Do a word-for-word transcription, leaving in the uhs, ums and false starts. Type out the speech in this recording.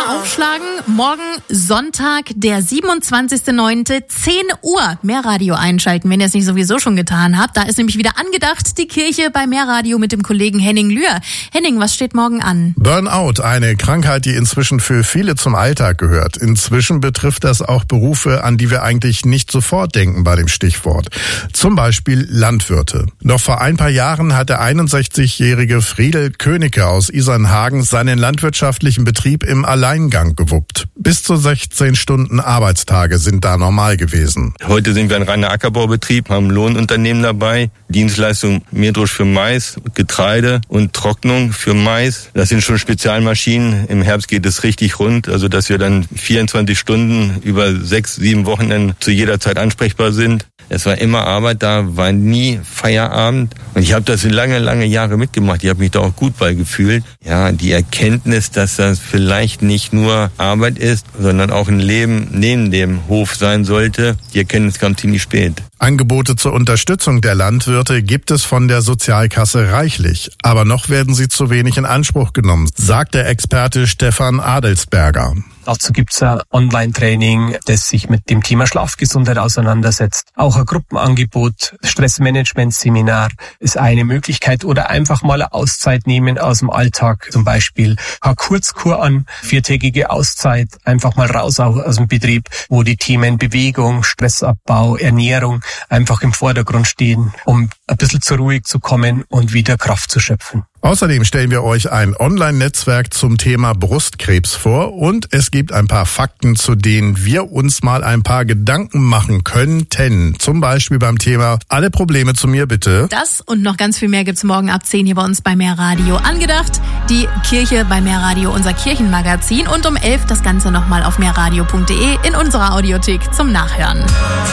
Wecker aufschlagen. Morgen Sonntag, der siebenundzwanzigster neunte zehn Uhr. Mehrradio einschalten, wenn ihr es nicht sowieso schon getan habt. Da ist nämlich wieder angedacht, die Kirche bei Mehrradio mit dem Kollegen Henning Lühr. Henning, was steht morgen an? Burnout, eine Krankheit, die inzwischen für viele zum Alltag gehört. Inzwischen betrifft das auch Berufe, an die wir eigentlich nicht sofort denken bei dem Stichwort. Zum Beispiel Landwirte. Noch vor ein paar Jahren hat der einundsechzigjährige Friedel Königke aus Isernhagen seinen landwirtschaftlichen Betrieb im Alleingang gewuppt. Bis zu sechzehn Stunden Arbeitstage sind da normal gewesen. Heute sind wir ein reiner Ackerbaubetrieb, haben Lohnunternehmen dabei, Dienstleistung Mähdrusch für Mais, Getreide und Trocknung für Mais. Das sind schon Spezialmaschinen. Im Herbst geht es richtig rund, also dass wir dann vierundzwanzig Stunden über sechs, sieben Wochenenden zu jeder Zeit ansprechbar sind. Es war immer Arbeit da, war nie Feierabend. Und ich habe das lange, lange Jahre mitgemacht. Ich habe mich da auch gut bei gefühlt. Ja, die Erkenntnis, dass das vielleicht nicht nur Arbeit ist, sondern auch ein Leben neben dem Hof sein sollte, die Erkenntnis kam ziemlich spät. Angebote zur Unterstützung der Landwirte gibt es von der Sozialkasse reichlich. Aber noch werden sie zu wenig in Anspruch genommen, sagt der Experte Stefan Adelsberger. Dazu gibt's ein Online-Training, das sich mit dem Thema Schlafgesundheit auseinandersetzt. Auch ein Gruppenangebot, Stressmanagement-Seminar ist eine Möglichkeit oder einfach mal eine Auszeit nehmen aus dem Alltag. Zum Beispiel ein Kurzkur an, viertägige Auszeit, einfach mal raus aus dem Betrieb, wo die Themen Bewegung, Stressabbau, Ernährung einfach im Vordergrund stehen, um ein bisschen zur Ruhe zu kommen und wieder Kraft zu schöpfen. Außerdem stellen wir euch ein Online-Netzwerk zum Thema Brustkrebs vor und es gibt ein paar Fakten, zu denen wir uns mal ein paar Gedanken machen könnten. Zum Beispiel beim Thema Alle Probleme zu mir bitte. Das und noch ganz viel mehr gibt's morgen ab zehn hier bei uns bei Mehrradio angedacht. Die Kirche bei Mehrradio, unser Kirchenmagazin, und um elf das Ganze nochmal auf mehrradio punkt de in unserer Audiothek zum Nachhören.